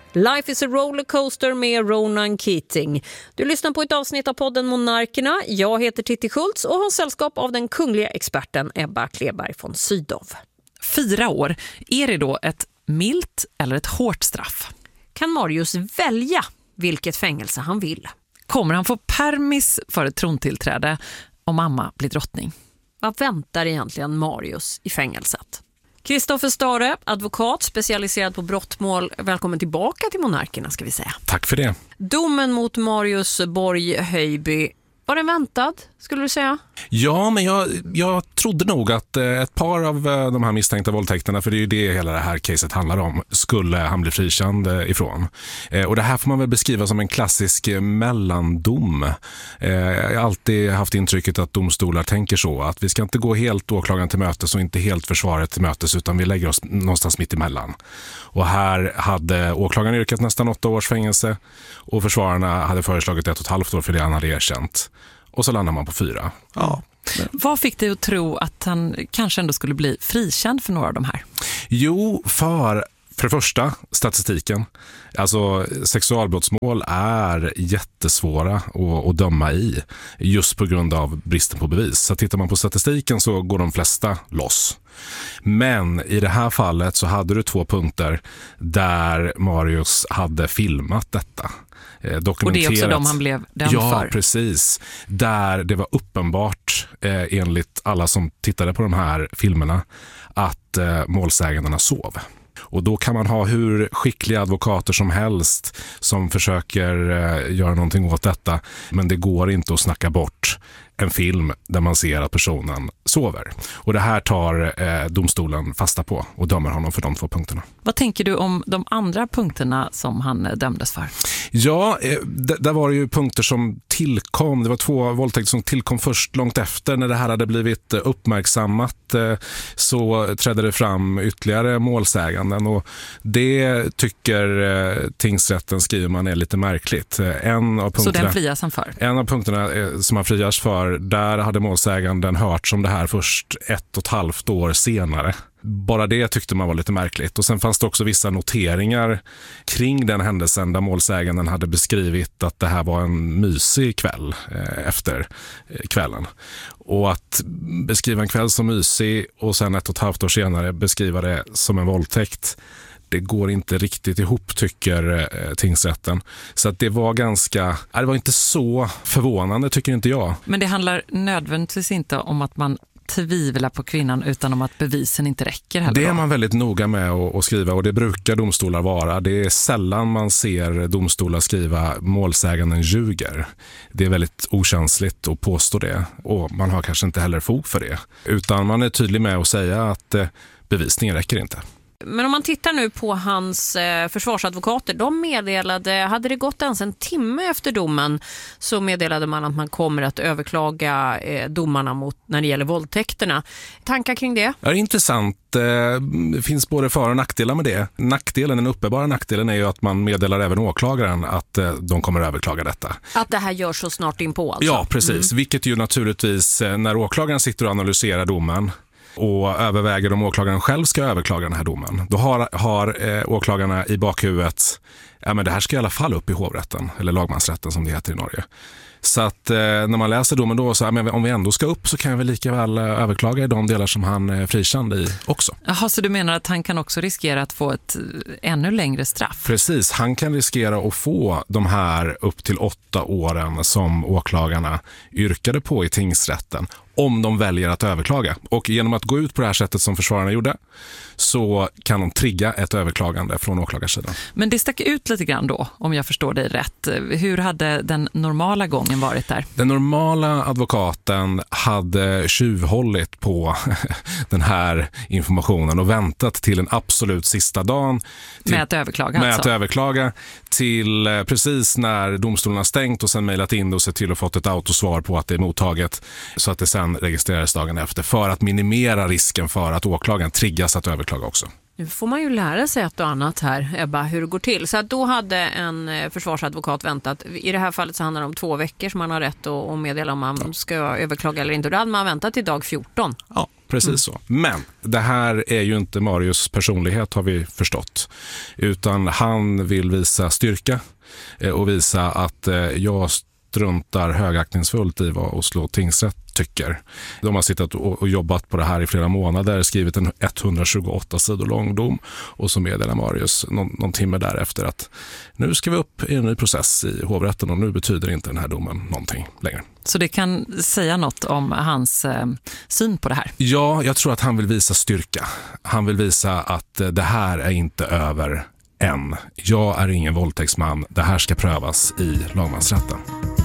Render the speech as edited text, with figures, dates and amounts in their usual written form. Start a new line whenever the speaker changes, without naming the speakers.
Life is a rollercoaster med Ronan Keating. Du lyssnar på ett avsnitt av podden Monarkerna. Jag heter Titti Schultz och har sällskap av den kungliga experten Ebba Kleberg von Sydow.
4 år, är det då ett milt eller ett hårt straff?
Kan Marius välja vilket fängelse han vill?
Kommer han få permis för ett trontillträde om mamma blir drottning?
Vad väntar egentligen Marius i fängelset? Kristoffer Stare, advokat specialiserad på brottmål. Välkommen tillbaka till Monarkerna ska vi säga.
Tack för det.
Domen mot Marius Borg Höjby, var den väntad skulle du säga?
Ja, men jag trodde nog att ett par av de här misstänkta våldtäkterna, för det är ju det hela det här caset handlar om, skulle han bli frikänd ifrån. Och det här får man väl beskriva som en klassisk mellandom. Jag har alltid haft intrycket att domstolar tänker så, att vi ska inte gå helt åklagaren till mötes och inte helt försvaret till mötes, utan vi lägger oss någonstans mitt emellan. Och här hade åklagaren yrkat nästan 8 års fängelse och försvararna hade föreslagit 1,5 år för det han hade erkänt. Och så landar man på 4. Ja.
Vad fick dig att tro att han kanske ändå skulle bli frikänd för några av de här?
Jo, för det första, statistiken. Alltså sexualbrottsmål är jättesvåra att döma i just på grund av bristen på bevis. Så tittar man på statistiken så går de flesta loss. Men i det här fallet så hade du 2 punkter där Marius hade filmat detta.
Och det är också de han blev dömd för.
Ja, precis. Där det var uppenbart enligt alla som tittade på de här filmerna att målsägandena sov. Och då kan man ha hur skickliga advokater som helst som försöker göra någonting åt detta. Men det går inte att snacka bort en film där man ser att personen sover. Och det här tar domstolen fasta på och dömer honom för de 2 punkterna.
Vad tänker du om de andra punkterna som han dömdes för?
Ja, där var det ju punkter som tillkom. Det var 2 våldtäkter som tillkom först långt efter när det här hade blivit uppmärksammat. Så trädde det fram ytterligare målsäganden och det tycker tingsrätten, skriver man, är lite märkligt.
Så den frias han för?
En av punkterna som han frias för, där hade målsäganden hört om det här först 1,5 år senare. Bara det tyckte man var lite märkligt. Och sen fanns det också vissa noteringar kring den händelsen där målsäganden hade beskrivit att det här var en mysig kväll efter kvällen. Och att beskriva en kväll som mysig och sen 1,5 år senare beskriva det som en våldtäkt, det går inte riktigt ihop, tycker tingsrätten. Så att det var inte så förvånande, tycker inte jag.
Men det handlar nödvändigtvis inte om att man tvivlar på kvinnan utan om att bevisen inte räcker heller.
Det är man väldigt noga med att skriva och det brukar domstolar vara. Det är sällan man ser domstolar skriva målsäganden ljuger. Det är väldigt okänsligt att påstå det och man har kanske inte heller fog för det. Utan man är tydlig med att säga att bevisningen räcker inte.
Men om man tittar nu på hans försvarsadvokater, de meddelade, hade det gått ens en timme efter domen så meddelade man att man kommer att överklaga domarna när det gäller våldtäkterna. Tankar kring det?
Ja, det är intressant. Det finns både för- och nackdelar med det. Den uppenbara nackdelen är ju att man meddelar även åklagaren att de kommer att överklaga detta.
Att det här görs så snart in på alltså?
Ja, precis. Vilket ju naturligtvis, när åklagaren sitter och analyserar domen och överväger om åklagaren själv ska överklaga den här domen, då har åklagarna i bakhuvudet, ja men det här ska i alla fall upp i hovrätten, eller lagmansrätten som det heter i Norge. Så att när man läser domen då så, men om vi ändå ska upp så kan vi lika väl överklaga i de delar som han är frikänd i också.
Jaha, så du menar att han kan också riskera att få ett ännu längre straff?
Precis, han kan riskera att få de här upp till 8 åren som åklagarna yrkade på i tingsrätten om de väljer att överklaga. Och genom att gå ut på det här sättet som försvararna gjorde så kan de trigga ett överklagande från åklagarsidan.
Men det stack ut lite grann då, om jag förstår dig rätt. Hur hade den normala gången varit där? Den
normala advokaten hade tjuvhållit på den här informationen och väntat till den absolut sista dagen.
Med att överklaga
till precis när domstolen har stängt och sen mejlat in och sett till att fått ett autosvar på att det är mottaget så att det sen registreras dagen efter för att minimera risken för att åklagaren triggas att överklaga också.
Nu får man ju lära sig ett och annat här, Ebba, hur det går till. Så att då hade en försvarsadvokat väntat. I det här fallet så handlar det om 2 veckor som man har rätt att meddela om man ska överklaga eller inte. Då hade man väntat till dag 14.
Ja. Precis så. Men det här är ju inte Marius personlighet, har vi förstått. Utan han vill visa styrka och visa att jag struntar högaktningsfullt i vad Oslo tingsrätt tycker. De har suttit och jobbat på det här i flera månader, skrivit en 128 sidor lång dom, och så meddelar Marius någon timme därefter att nu ska vi upp i en ny process i hovrätten och nu betyder inte den här domen någonting längre.
Så det kan säga något om hans syn på det här?
Ja, jag tror att han vill visa styrka. Han vill visa att det här är inte över än. Jag är ingen våldtäktsman. Det här ska prövas i lagmansrätten.